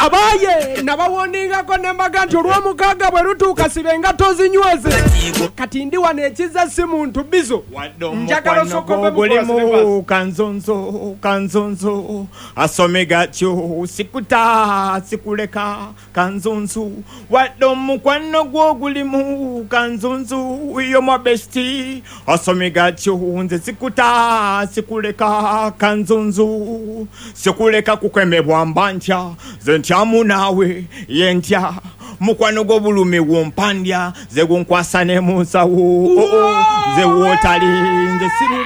abaye nabawoningako nembaga nti olw'omukaaga bwe lutuuka sibenga tozinyweze kati ndi wano ekiza si muntu bizo njagala osokobe mulimu kanzonzo asome gatyo sikuta sikuleka kanzonzo wadde omukwano gwo gulimu kanzonzo yo mabesti asome gatyo nze sikuta sikuleka kanzonzo sikuleka kukwemebwa mbanja ze ntyamu naawe yentya mukwano g'obulumi wompandya ze gunkwasa ne munsawo ze wootali nze siru